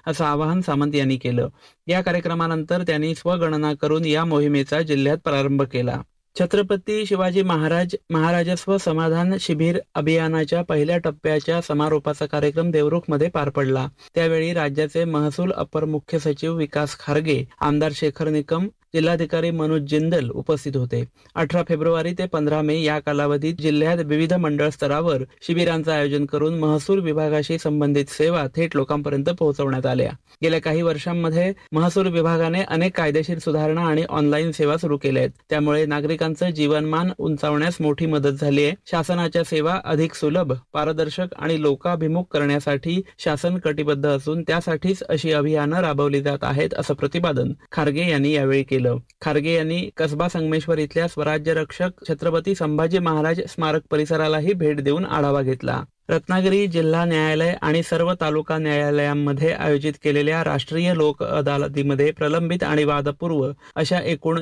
असं आवाहन सामंत यांनी केलं. या कार्यक्रमानंतर त्यांनी स्वगणना करून या मोहिमेचा जिल्ह्यात प्रारंभ केला. छत्रपती शिवाजी महाराजस्व समाधान शिबिर अभियानाच्या पहिल्या टप्प्याच्या समारोपाचा कार्यक्रम देवरुखमध्ये पार पडला. त्यावेळी राज्याचे महसूल अपर मुख्य सचिव विकास खारगे, आमदार शेखर निकम, जिल्हाधिकारी मनोज जिंदल उपस्थित होते. 18 फेब्रुवारी ते 15 मे या कालावधीत जिल्ह्यात विविध मंडळ स्तरावर शिबिरांचं आयोजन करून महसूल विभागाशी संबंधित सेवा थेट लोकांपर्यंत पोहोचवण्यात आल्या. गेल्या काही वर्षांमध्ये महसूल विभागाने अनेक कायदेशीर सुधारणा आणि ऑनलाईन सेवा सुरू केल्या आहेत. त्यामुळे नागरिकांचं जीवनमान उंचावण्यास मोठी मदत झाली आहे. शासनाच्या सेवा अधिक सुलभ, पारदर्शक आणि लोकाभिमुख करण्यासाठी शासन कटिबद्ध असून त्यासाठीच अशी अभियानं राबवली जात आहेत, असं प्रतिपादन खारगे यांनी यावेळी केलं. खारगे यांनी कसबा संगमेश्वर इथल्या स्वराज्य रक्षक छत्रपती संभाजी महाराज स्मारक परिसरालाही भेट देऊन आढावा घेतला. रत्नागिरी जिल्हा न्यायालय आणि सर्व तालुका न्यायालयांमध्ये आयोजित केलेल्या राष्ट्रीय लोक अदालतीमध्ये प्रलंबित आणि वादपूर्व अशा एकूण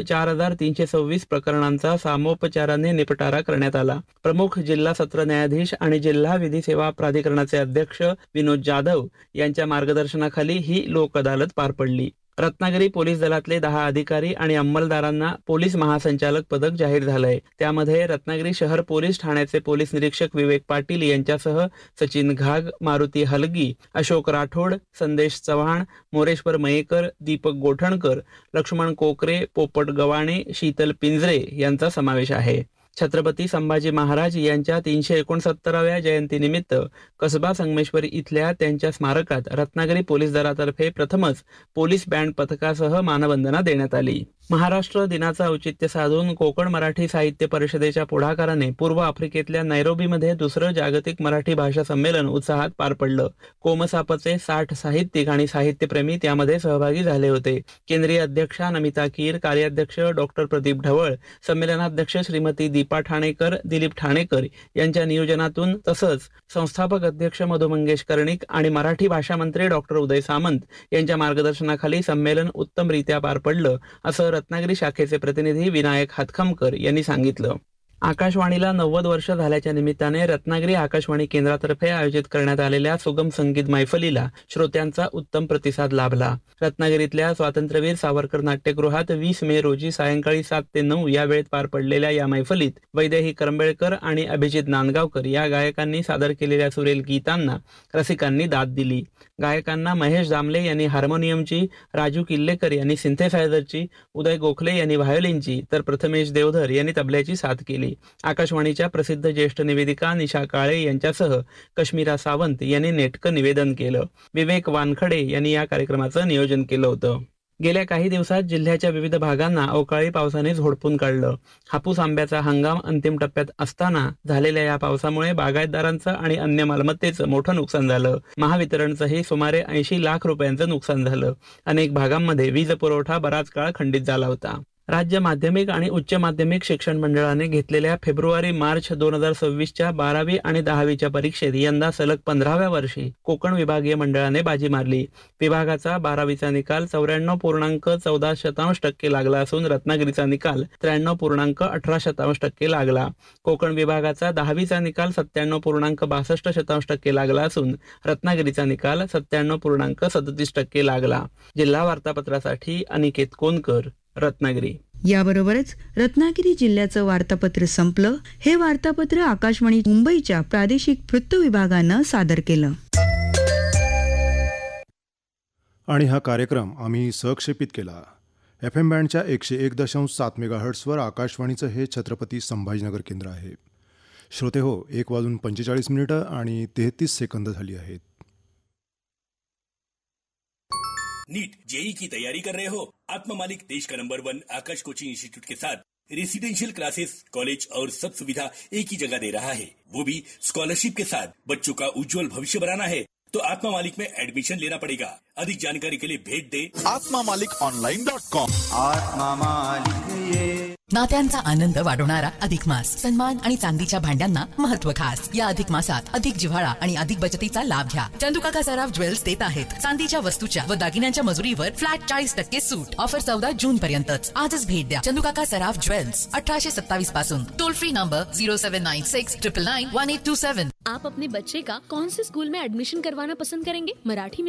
4326 प्रकरणांचा सामोपचाराने निपटारा करण्यात आला. प्रमुख जिल्हा सत्र न्यायाधीश आणि जिल्हा विधी सेवा प्राधिकरणाचे अध्यक्ष विनोद जाधव यांच्या मार्गदर्शनाखाली ही लोक अदालत पार पडली. रत्नागिरी पोलीस दलातले 10 अधिकारी आणि अंमलदारांना पोलीस महासंचालक पदक जाहीर झालंय. त्यामध्ये रत्नागिरी शहर पोलीस ठाण्याचे पोलीस निरीक्षक विवेक पाटील यांच्यासह सचिन घाग, मारुती हलगी, अशोक राठोड, संदेश चव्हाण, मोरेश्वर मयेकर, दीपक गोठणकर, लक्ष्मण कोकरे, पोपट गवाणे, शीतल पिंजरे यांचा समावेश आहे. छत्रपती संभाजी महाराज यांच्या 369व्या जयंतीनिमित्त कसबा संगमेश्वरी इथल्या त्यांच्या स्मारकात रत्नागिरी पोलीस दलातर्फे प्रथमच पोलीस बँड पथकासह मानवंदना देण्यात आली. महाराष्ट्र दिनाचं औचित्य साधून कोकण मराठी साहित्य परिषदेच्या पुढाकाराने पूर्व आफ्रिकेतल्या नैरोबीमध्ये दुसरं जागतिक मराठी भाषा संमेलन उत्साहात पार पडलं. कोमसापचे 60 साहित्यिक आणि साहित्यप्रेमी त्यामध्ये सहभागी झाले होते. केंद्रीय अध्यक्षा नमिता कीर, कार्याध्यक्ष डॉक्टर प्रदीप ढवळ, संमेलनाध्यक्ष श्रीमती दीपा ठाणेकर, दिलीप ठाणेकर यांच्या नियोजनातून तसंच संस्थापक अध्यक्ष मधु मंगेश कर्णिक आणि मराठी भाषा मंत्री डॉक्टर उदय सामंत यांच्या मार्गदर्शनाखाली संमेलन उत्तमरित्या पार पडलं, असं रत्नागिरी शाखेचे प्रतिनिधी विनायक हातखमकर यांनी सांगितलं. आकाशवाणीला 90 वर्ष झाल्याच्या निमित्ताने रत्नागिरी आकाशवाणी केंद्रातर्फे आयोजित करण्यात आलेल्या सुगम संगीत मैफलीला श्रोत्यांचा उत्तम प्रतिसाद लाभला. रत्नागिरीतल्या स्वातंत्र्यवीर सावरकर नाट्यगृहात 20 मे रोजी सायंकाळी 7 ते 9 या वेळेत पार पडलेल्या या मैफलीत वैदेही करंबेळकर आणि अभिजित नांदगावकर या गायकांनी सादर केलेल्या सुरेल गीतांना रसिकांनी दाद दिली. गायकांना महेश दामले यांनी हार्मोनियमची, राजू किल्लेकर यांनी सिंथेसायझरची, उदय गोखले यांनी व्हायोलिनची तर प्रथमेश देवधर यांनी तबल्याची साथ केली. आकाशवाणीच्या प्रसिद्ध ज्येष्ठ निवेदिका निशा काळे यांच्यासह कश्मीरा सावंत यांनी नेटकं निवेदन केलं. विवेक वानखडे यांनी या कार्यक्रमाचं नियोजन केलं होतं. गेल्या काही दिवसात जिल्ह्याच्या विविध भागांना अवकाळी पावसाने झोडपून काढलं. हापूस आंब्याचा हंगाम अंतिम टप्प्यात असताना झालेल्या या पावसामुळे बागायतदारांचं आणि अन्य मालमत्तेचं मोठं नुकसान झालं. महावितरणचंही सुमारे 80 लाख रुपयांचं नुकसान झालं. अनेक भागांमध्ये वीज पुरवठा बराच काळ खंडित झाला होता. राज्य माध्यमिक आणि उच्च माध्यमिक शिक्षण मंडळाने घेतलेल्या फेब्रुवारी-मार्च 2026च्या 12वी आणि 10वीच्या परीक्षेत यंदा सलग 15व्या वर्षी कोकण विभागीय मंडळाने बाजी मारली. विभागाचा 12वीचा निकाल 94.14% लागला असून रत्नागिरीचा निकाल 93.18% लागला. कोकण विभागाचा 10वीचा निकाल 97.62% लागला असून रत्नागिरीचा निकाल 97.37% लागला. जिल्हा वार्तापत्रासाठी अनिकेत कोनकर, रत्नागिरी. याबरोबरच रत्नागिरी जिल्ह्याचं वार्तापत्र संपलं. हे वार्तापत्र आकाशवाणी मुंबईच्या प्रादेशिक वृत्त विभागानं सादर केलं. आणि हा कार्यक्रम आम्ही सहक्षेपित केला. FM बँडच्या 101.7 मेगाहर्ट्सवर आकाशवाणीचं हे छत्रपती संभाजीनगर केंद्र आहे. श्रोते हो, 1:45 आणि 33 सेकंद झाली आहेत. नीट जेई की तैयारी कर रहे हो? आत्मा मालिक देश का नंबर 1 आकाश कोचिंग इंस्टीट्यूट के साथ रेसिडेंशियल क्लासेस, कॉलेज और सब सुविधा एक ही जगह दे रहा है, वो भी स्कॉलरशिप के साथ. बच्चों का उज्जवल भविष्य बनाना है तो आत्मा मालिक में एडमिशन लेना पड़ेगा. अधिक जानकारी के लिए भेट दे atmamalikonline.com. आत्मा मालिक नात्यांचा आनंद वाढवणारा अधिक मास. सन्मान आणि चांदीच्या भांड्यांना महत्व खास. या अधिक मासात अधिक जिव्हाळा आणि अधिक बचतीचा लाभ घ्या. चंदुकाका सराफ ज्वेल्स देत आहेत चांदीच्या वस्तूच्या व दागिन्यांच्या मजुरीवर फ्लॅट 40% सूट. ऑफर 14 जून पर्यंतच. आजच भेट द्या चंदुकाका सराफ ज्वेल्स, 1827 पासून. Toll free number 0796 999 1827. आप अपने बच्चे का कौन से स्कूल में एडमिशन करवाना पसंद करेंगे? मराठी